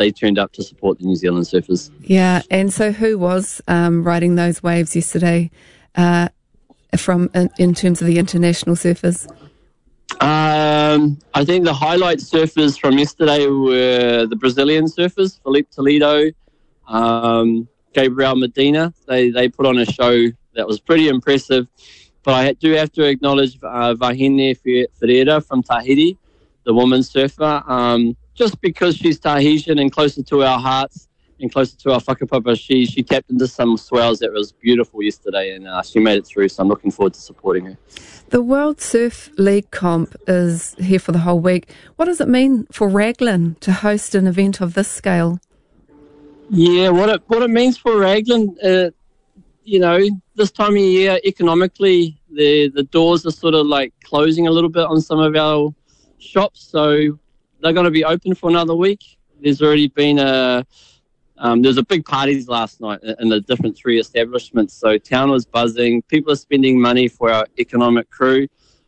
they turned up to support the New Zealand surfers. Yeah, and so who was riding those waves yesterday in terms of the international surfers? I think the highlight surfers from yesterday were the Brazilian surfers, Felipe Toledo, Gabriel Medina. They put on a show that was pretty impressive. But I do have to acknowledge Vahine Ferreira from Tahiti, the woman surfer. Just because she's Tahitian and closer to our hearts and closer to our whakapapa, she tapped into some swells that was beautiful yesterday, and she made it through, so I'm looking forward to supporting her. The World Surf League comp is here for the whole week. What does it mean for Raglan to host an event of this scale? Yeah, what it means for Raglan, this time of year, economically, the doors are sort of like closing a little bit on some of our shops, so they're going to be open for another week. There's already been there's a big parties last night in the different 3 establishments, so town was buzzing. People are spending money for our economic crew.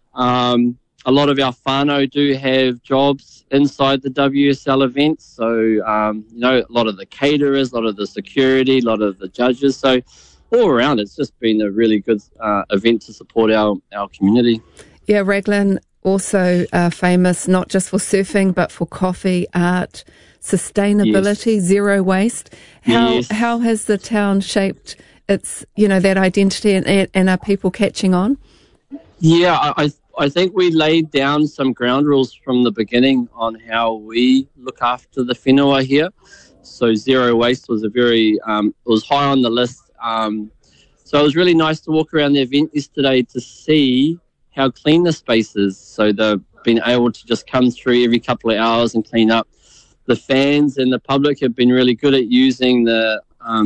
A lot of our whānau do have jobs inside the WSL events, so a lot of the caterers, a lot of the security, a lot of the judges, so all around it's just been a really good event to support our community. Yeah, Raglan also famous not just for surfing but for coffee, art, sustainability, zero waste. How has the town shaped its that identity, and are people catching on? Yeah, I think we laid down some ground rules from the beginning on how we look after the whenua here. So zero waste was was high on the list. So it was really nice to walk around the event yesterday to see how clean the space is. So they've been able to just come through every couple of hours and clean up. The fans and the public have been really good at using the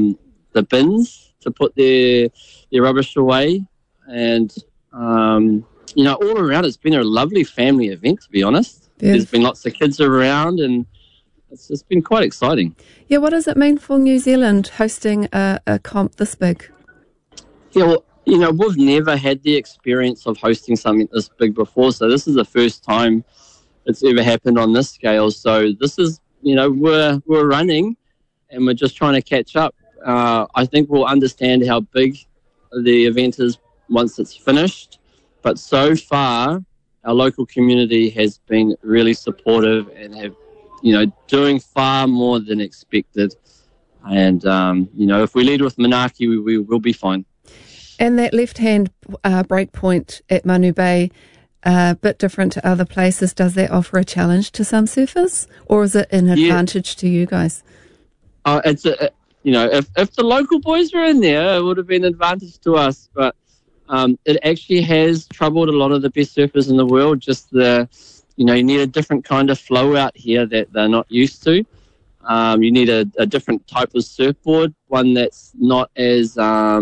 bins to put their rubbish away. And, all around it's been a lovely family event, to be honest. Yeah. There's been lots of kids around and it's just been quite exciting. Yeah, what does it mean for New Zealand hosting a comp this big? Yeah, well, we've never had the experience of hosting something this big before, so this is the first time it's ever happened on this scale. So this is, we're running and we're just trying to catch up. I think we'll understand how big the event is once it's finished. But so far, our local community has been really supportive and have, doing far more than expected. And, if we lead with Manaki, we will be fine. And that left-hand break point at Manu Bay, a bit different to other places. Does that offer a challenge to some surfers, or is it an advantage to you guys? It's if the local boys were in there, it would have been an advantage to us. But it actually has troubled a lot of the best surfers in the world. Just you need a different kind of flow out here that they're not used to. You need a different type of surfboard, one that's not as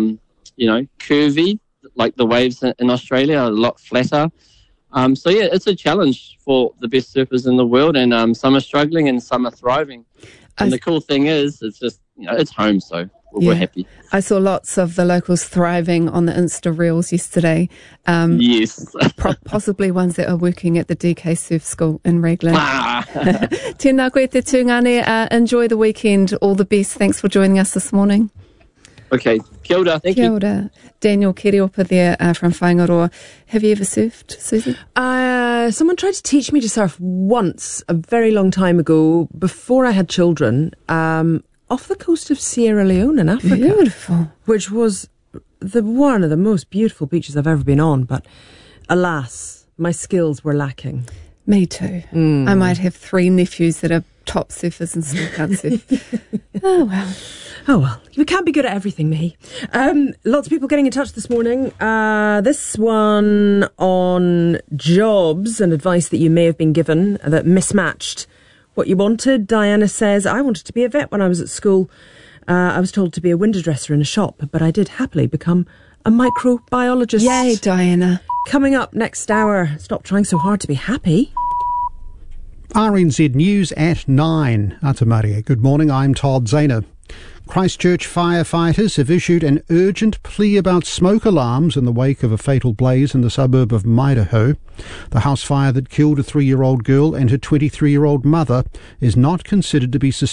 curvy, like the waves in Australia, a lot flatter. It's a challenge for the best surfers in the world, and some are struggling and some are thriving. And the cool thing is, it's just, it's home, so we're happy. I saw lots of the locals thriving on the Insta Reels yesterday. Yes. Possibly ones that are working at the DK Surf School in Raglan. Tēnā koe te tūngane. Enjoy the weekend. All the best. Thanks for joining us this morning. Okay, kia ora, thank you. Kia ora. Daniel Kiriopa there from Whangaroa. Have you ever surfed, Susie? Someone tried to teach me to surf once, a very long time ago, before I had children, off the coast of Sierra Leone in Africa. Beautiful. Which was one of the most beautiful beaches I've ever been on, but alas, my skills were lacking. Me too. I might have 3 nephews that are top surfers and still can't surf. Oh well, you can't be good at everything, Mihi. Lots of people getting in touch this morning. This one on jobs and advice that you may have been given that mismatched what you wanted. Diana says, I wanted to be a vet when I was at school. I was told to be a window dresser in a shop, but I did happily become a microbiologist. Yay, Diana. Coming up next hour, stop trying so hard to be happy. RNZ News at 9. Atamaria. Good morning, I'm Todd Zahner. Christchurch firefighters have issued an urgent plea about smoke alarms in the wake of a fatal blaze in the suburb of Maidaho. The house fire that killed a 3-year-old girl and her 23-year-old mother is not considered to be suspicious